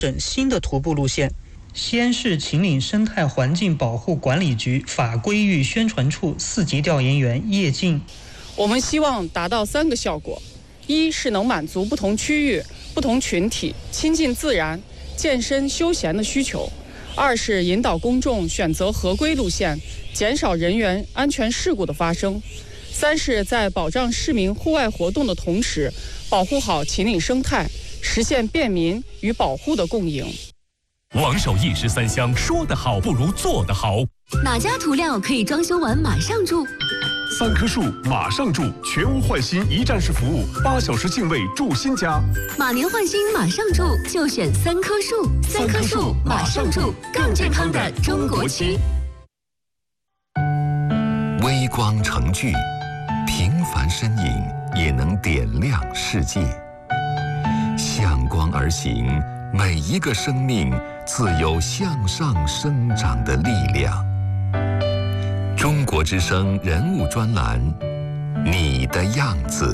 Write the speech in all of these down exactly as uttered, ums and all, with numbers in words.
整新的徒步路线。西安市秦岭生态环境保护管理局法规域宣传处四级调研员叶静。 我们希望达到三个效果：一是能满足不同区域、不同群体亲近自然、健身休闲的需求；二是引导公众选择合规路线，减少人员安全事故的发生；三是在保障市民户外活动的同时，保护好秦岭生态，实现便民与保护的共赢。 王守义十三香，说得好不如做得好。 哪家涂料可以装修完马上住？ 三棵树马上住，全屋换新一站式服务，八小时净位住新家。 马年换新马上住，就选三棵树。三棵树马上住，更健康的中国区。 微光成炬，平凡身影也能点亮世界。向光而行，每一个生命自有向上生长的力量。中国之声人物专栏，你的样子。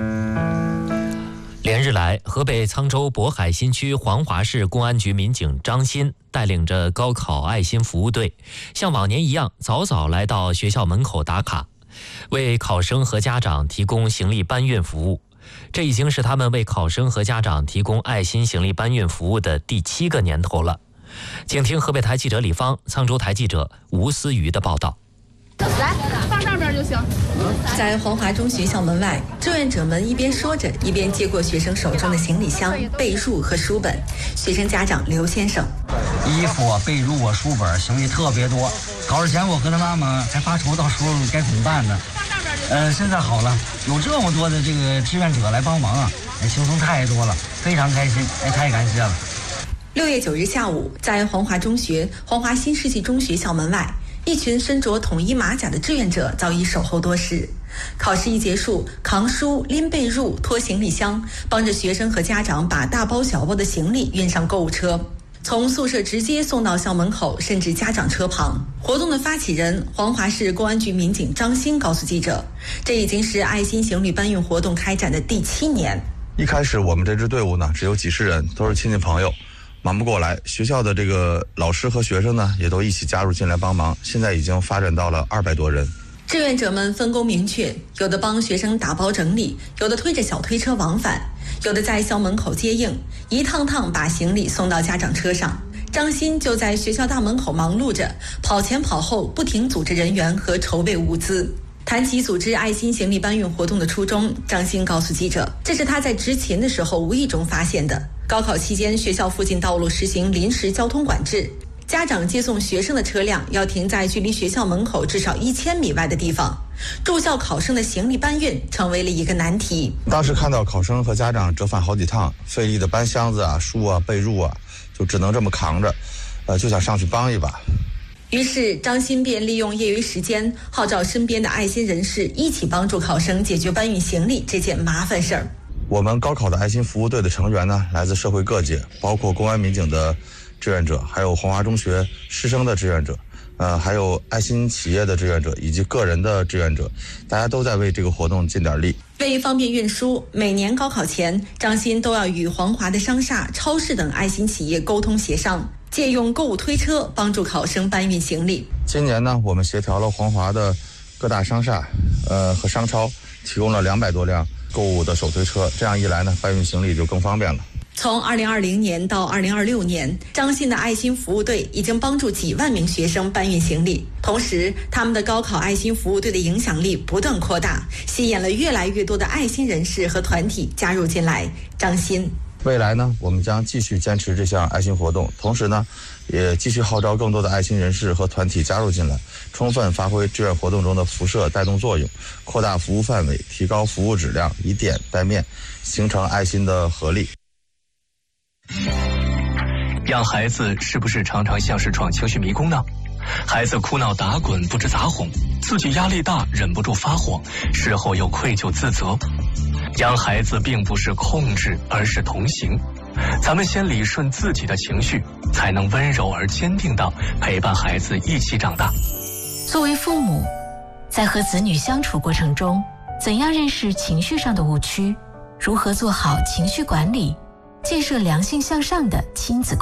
连日来，河北沧州渤海新区黄华市公安局民警张鑫带领着高考爱心服务队，像往年一样早早来到学校门口打卡，为考生和家长提供行李搬运服务。这已经是他们为考生和家长提供爱心行李搬运服务的第七个年头了。请听河北台记者李芳、沧州台记者吴思瑜的报道。 来，放上边就行。 在黄华中学校门外，志愿者们一边说着，一边接过学生手中的行李箱、被褥和书本。学生家长刘先生： 衣服啊、被褥啊、书本，行李特别多。考试前我和他妈妈还发愁，到时候该怎么办呢？呃，现在好了，有这么多的这个志愿者来帮忙啊，哎，轻松太多了，非常开心，哎，太感谢了。 六月九日下午，在黄华中学黄华新世纪中学校门外，一群身着统一马甲的志愿者早已守候多时。考试一结束，扛书、拎被褥、拖行李箱，帮着学生和家长把大包小包的行李运上购物车，从宿舍直接送到校门口，甚至家长车旁。活动的发起人黄华市公安局民警张鑫告诉记者，这已经是爱心行李搬运活动开展的第七年。 一开始我们这支队伍呢只有几十人，都是亲戚朋友，忙不过来。学校的这个老师和学生呢也都一起加入进来帮忙，现在已经发展到了二百多人。 志愿者们分工明确，有的帮学生打包整理，有的推着小推车往返，有的在校门口接应，一趟趟把行李送到家长车上。张鑫就在学校大门口忙碌着，跑前跑后，不停组织人员和筹备物资。谈起组织爱心行李搬运活动的初衷，张鑫告诉记者，这是他在执勤的时候无意中发现的。高考期间，学校附近道路实行临时交通管制，家长接送学生的车辆要停在距离学校门口至少一千米外的地方，住校考生的行李搬运成为了一个难题。 当时看到考生和家长折返好几趟，费力的搬箱子啊、书啊、被褥啊，就只能这么扛着，呃，就想上去帮一把。 于是张鑫便利用业余时间，号召身边的爱心人士一起帮助考生解决搬运行李这件麻烦事儿。 我们高考的爱心服务队的成员呢，来自社会各界，包括公安民警的志愿者，还有黄华中学师生的志愿者，呃，还有爱心企业的志愿者以及个人的志愿者，大家都在为这个活动尽点力。 为方便运输，每年高考前，张鑫都要与黄华的商厦、超市等爱心企业沟通协商，借用购物推车帮助考生搬运行李。 今年呢，我们协调了黄华的各大商厦，呃和商超，提供了两百多辆购物的手推车，这样一来呢，搬运行李就更方便了。 从二零二零年到二零二六年，张鑫的爱心服务队已经帮助几万名学生搬运行李，同时他们的高考爱心服务队的影响力不断扩大，吸引了越来越多的爱心人士和团体加入进来。张鑫： 未来呢，我们将继续坚持这项爱心活动，同时呢，也继续号召更多的爱心人士和团体加入进来，充分发挥志愿活动中的辐射带动作用，扩大服务范围，提高服务质量，以点带面，形成爱心的合力。 养孩子是不是常常像是闯情绪迷宫呢？孩子哭闹打滚不知咋哄，自己压力大忍不住发火，事后又愧疚自责。养孩子并不是控制，而是同行。咱们先理顺自己的情绪，才能温柔而坚定地陪伴孩子一起长大。 作为父母，在和子女相处过程中，怎样认识情绪上的误区，如何做好情绪管理， 建设良性向上的亲子